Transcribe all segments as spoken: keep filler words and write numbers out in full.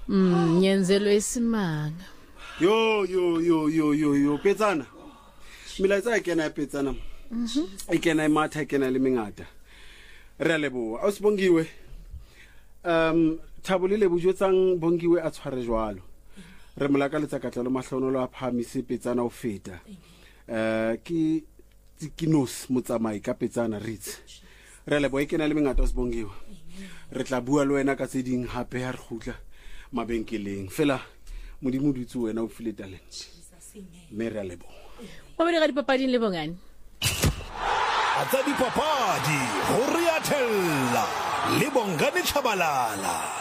Mm, nyenzelwe isimanga. Yo yo yo yo yo yo Petsana. Milaetsa ke na Petsana. Mhm. E ke na matha ke na le mengata. Re lebo. A sibongiwe. Um Thabulile bujotsang bongiwe a tshware jwalo. Re molaka letsa katlalo mahlonolo a phamise Petsana o feta. Eh ke Tikinos motsamai ka Petsana Ritz. Re lebo e ke na le mengata a sibongiwe. Re tla bua le wena ka tseding hape ha re khutla mabenkeleng. Fela modimo dutse wena o file talent. Me re lebo. Wa bone ga dipapading le bongane. Atsa dipapadi ho riathella le bongane Tshabalala.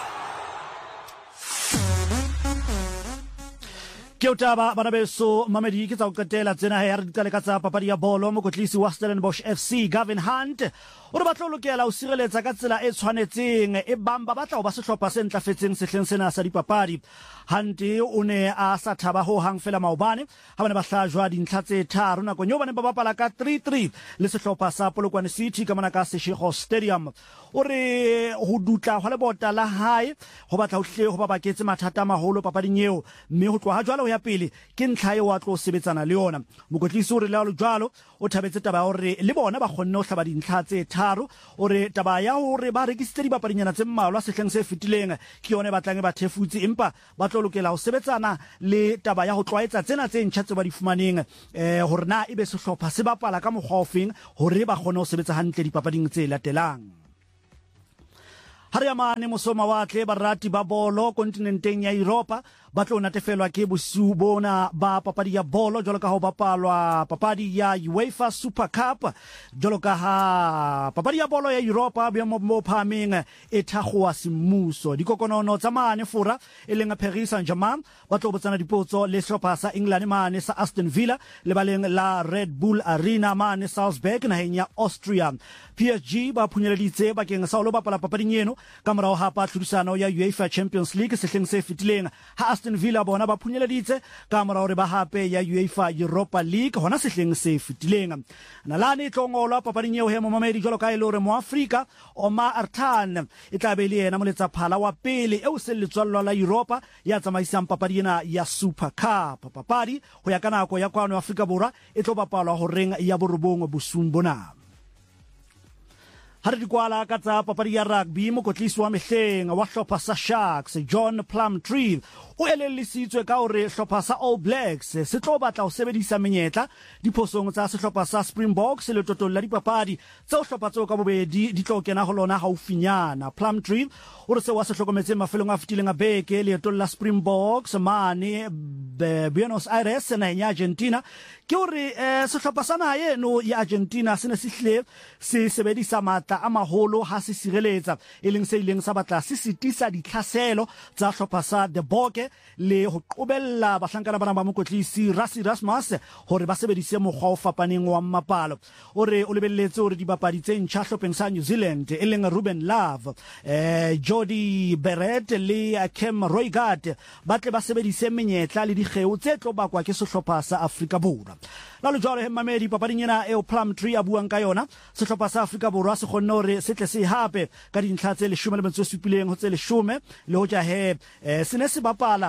Ke utaba bana beso mamedi ke tsa o qetela tsena ha re dikale ka tsa papadi ya bolo mo kotlisi wa Stellenbosch F C Gavin Hunt o re batla o lokela o sireletsa ka tsela e tshwanetseng e bamba batla o ba sehlopha se ntlafetseng sehleng sena sa dipapadi. Hunt o ne a sa thaba ho hang fela maobane ha bana ba hlajwa dintlha tse tharo nakong eo bana ba bapala ka three three le sehlopha sa Polokwane City ka mona ka Seshego Stadium. O re ho dutla hwa lebota la hae ho batla ho hle ho ba baketse mathata a maholo papading eo mme ho tloha jwalo ya pele ke ntlha e wa tlo sebetsana le yona. Mokotlisi o re la lo jwalo o thabetse taba hore le bona ba kgonne ho hlaba dintlha tse tharo o re taba ya hore ba rekisitse dibapadinyana tse mmalwa sehleng se fetileng ke yone batlang ba thefutse empa ba tlo lokela ho sebetsana le taba ya ho tlwaetsa tsena tse ntjha tse ba di fumaneng eh hore na ebe sehlopha se bapala ka mokgwa ofeng hore ba kgone ho sebetsa hantle dipapading tse latelang. Hariamane mosoma watle barati ba bolo kontinenteng ya Europa ba tlo natefelwa ke bosu bona ba papadi ya bolo jolo ka ho bapalwa papadi ya UEFA Super Cup jolo ka ha papadi ya bolo ya Europa ba mo phameng e thagwa semmuso dikokonono tsa mane fura e lenga Paris Saint-Germain ba tlo botsana dipotso le sehlopha sa England mane sa Aston Villa le baleng la Red Bull Arena mane Salzburg na henya Austria. P S G ba phunyeleditse bakeng sa lo bapala papading eno ka morao ha pa tlhodisano ya UEFA Champions League sehleng se fetileng ha Aston Villa bona ba phunyeleditse ka morao re ba hape ya UEFA Europa League hona sehleng se fetileng. Nalane tlongolwa papading eo he mo mamedi jolo ka ile hore mo Africa Omar Artan e tla be le yena moletsa phala wa pele eo se letswallo la Europa ya tsamaisang papadi ena ya Super Cup. Papadi ho ya kana nako ya kwano Afrika Borwa e tlo bapalwa ho reng ya borobong bosung bona. Hari dikwala ka tsa papadi ya rugby mo kotlisi wa mehleng wa hlopha sa Sharks John Plumtree o elelisitswe ka hore hlopha sa All Blacks se tlo batla ho sebedisa menyetla diphosong tsa sehlopha sa Springboks le totolo la dipapadi tse hlopha tseo ka bobedi di tlo kena ho lona haufinyana. Plumtree o re se wa se hlokometse mafelong a fetileng a beke le totolo la Springboks mane Buenos Aires na ya Argentina ke hore sehlopha sa naha eno ya Argentina se ne se hle se sebedisa matla a maholo ha se sireletsa e leng se ileng sa batla se sitisa ditlhaselo tsa hlopha sa The Bokke le ho qobella bahlankana bana ba mokotlisi Rassie Erasmus hore ba sebedise mokgwa o fapaneng wa mmapalo. O re o lebelletse hore dibapadi tse ntjha hlopheng sa New Zealand e leng Ruben Love eh Jody Barrett le Cam Roigard ba tle ba sebedise menyetla le dikgeo tse tlo bakwa ke sehlopha sa Afrika Borwa. La lo jwale he mamedi papading ena e o Plumtree a buang ka yona sehlopha sa Afrika Borwa se kgonne hore se tle se hape ka dintlha tse leshome le metso e supileng ho tse leshome le ho ja he eh se ne se bapala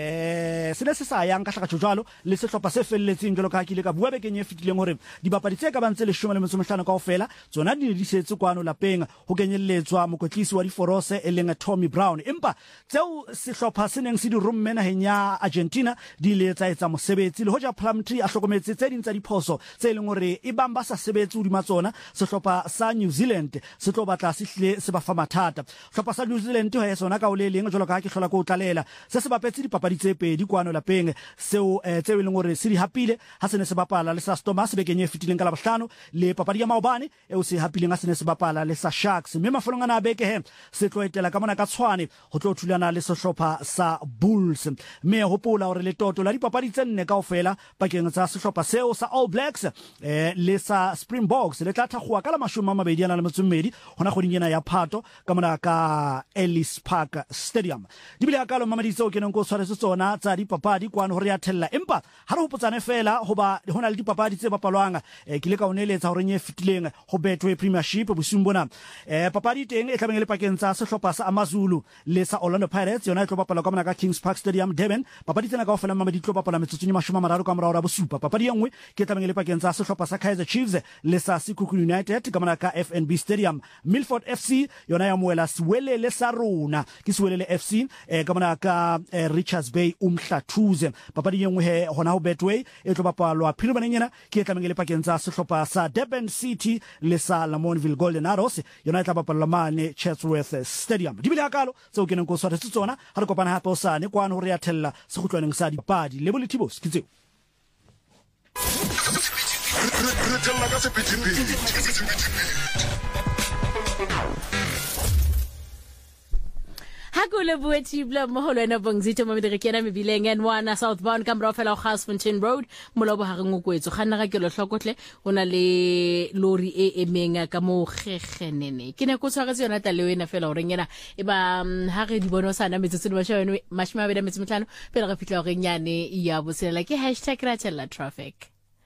eh se ne se sa yang ka hlaka jwalo le sehlopha se felletseng jwalo ka kile ka bua bekeng e fetileng hore dibapadi tse ka bang tse leshome le metso e mehlano kaofela tsona di di setse kwano lapeng ho kenyelletswa mokotlisi wa diforose e leng Tommy Brown empa tseo sehlopha se neng se di romme naheng ya Argentina di le tsa etsa mosebetsi le ho ja Plumtree a hlokometse tse ding tsa diphoso tse leng hore e bamba sa sebetse u dimatsona sehlopha sa New Zealand se tlo batla se hle se ba fa mathata. Sehlopha sa New Zealand ho ya sona ka o le leng jwalo ka ke hlola go tlalela se se bapetse dipapadi tse pedi kwano lapeng seo tse e leng hore se di hapile ha se ne se bapala le sa Stormers bekeng e fetileng ka labohlano le papadi ya maobane eo se hapileng ha se ne se bapala le sa Sharks mme mafolong ana beke he se tlo etela ka mona ka Tshwane ho tlo thulana le sehlopha sa Bulls mme hopola hore le toto la dipapadi tse nne kaofela pakeng tsa sehlopha seo sa All Blacks eh le sa Springboks le tla thagwa ka la mashome a mabedi a le motsomedi hona kgoding ena ya Phato ka mona ka Ellis Park Stadium di bile akalo mamaditse o keneng go tshwaretse tsona tsa dipapadi kwano hore ya thella empa ha re hopotsane fela hoba hona le dipapadi tse bapalwang e kile ka oneletsa hore nye fitileng ho Betway Premiership bosung bona e papadi teng e tlabeng le pakeng tsa sehlopha sa Amazulu le sa Orlando Pirates yona e tlo bapala ka mona ka Kings Park Stadium Durban papadi tsena ka ofela mamadi tlo bapala metsotso e mashome a mararo ka morao ra bosupa papadi engwe ke tlabeng le pakeng tsa sehlopha sa Kaizer Chiefs le sa Sekhukhune United ka mona ka F N B Stadium Milford F C yona ya moela Siwelele sa rona ke Siwelele F C e ka mona ka eh, Richards Bay umhlathuze papadi engwe he hona ho Betway e tlo bapalwa phiribaneng yena ke tlabeng le pakeng tsa sehlopha sa Durban City le sa Lamontville Golden Arrows yona e tla bapala mane Chatsworth Stadium di bile akalo tseo ke neng go swara tsona ha re kopana hape o sane kwano hore ya thella se go tlwaneng sa dipadi le bolithibos ke tseo Hakule bueti bla moholo na bongzito mo medirekena mebileng N one southbound ka mra fela Gasfontein Road molobo ha rengo kwetso ganna ga ke lo hlokotle ona le lori e emenga ka mo gegenene ke ne go tshwaretse yona tla le wena fela o rengena e ba ha re di bona sana metsotso di ba shaweno mashima beda metso mtlano pele ga fitla go nyane ya bosela ke hashtag ratella traffic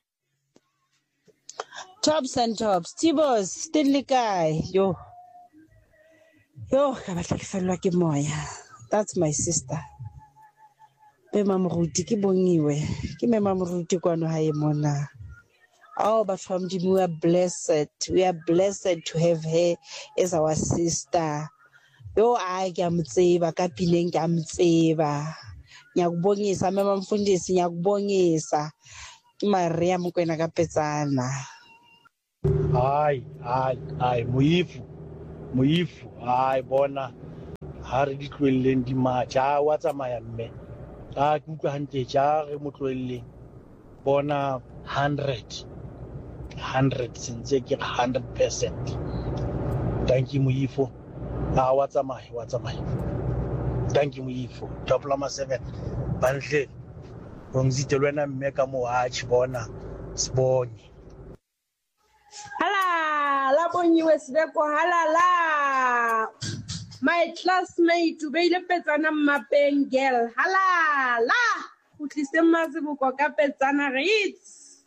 Tops and tops Tibos still le kae yo Yo, ka batla ke felwa ke moya. That's my sister. Be mamoruti ke bongiwe. Ke me mamoruti kwano hae mona. Oh, but from Jimmy, we are blessed. We are blessed to have her as our sister. Yo, I am tseba ka pileng ka mtseba. Nyakubongisa mema mfundisi nyakubongisa. Ke Maria Mokwena ka Petsana. Ai, ai, ai, moifu. Moifu ai bona ha re di tlwelleng di matja wa tsamaya mme a ke utlwa hantle ja re mo tlwelleng bona one hundred sentse ke one hundred percent thank you moifu a wa tsamaya wa tsamaya thank you moifu top lama seven banhle ngizite lwena mme ka mo hatch bona sibonye Hala, la bonyiwe sibeko halala. My classmate ubeile Petsana mapeng girl. Hala, la. Utlise mazibuko ka Petsana reads.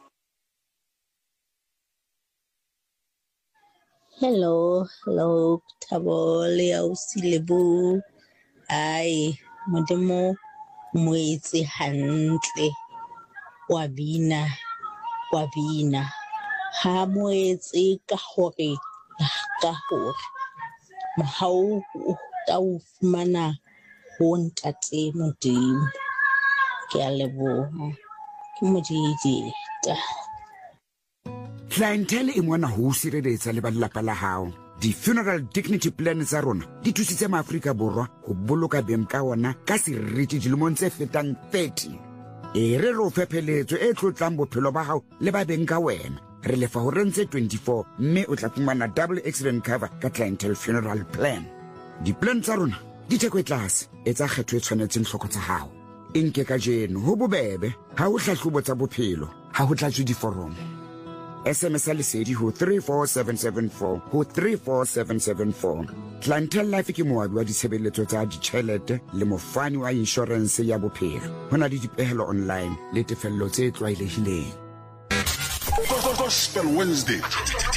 Hello, hello, Tabole ausilebo. Ai, modemo moetse hantle. Wabina, wabina. Ha moetse ka hore ka hore mahau ta o fumana ho ntate modimo ke a leboha ke modidi ta Clientele e mona ho sireletsa le ba lelapa la hao di funeral dignity plan tsa rona di thusitse maAfrika borwa ho boloka beng ka ona ka seriti dilemong tse fetang thirty e re ro fepheletso e tlotlang bophelo ba hao le ba beng ka wena re lefa ho rentse twenty-four mme o tla fumana double accident cover ka clientele funeral plan di plan tsa rona di theko e tlase e tsa kgetho e tshwanetseng hloko tsa hao enke ka jeno ho bobebe ha o hlahlobo tsa bophelo ha ho tlatswe diforomo S M S lesedi ho three four seven seven four ho three four seven seven four Clientele Life ke moabi wa ditshebeletso tsa ditjhelete le mofani wa insurance ya bophelo hona le dipehelo online le tefello tse tlwaelehileng Gospel Wednesday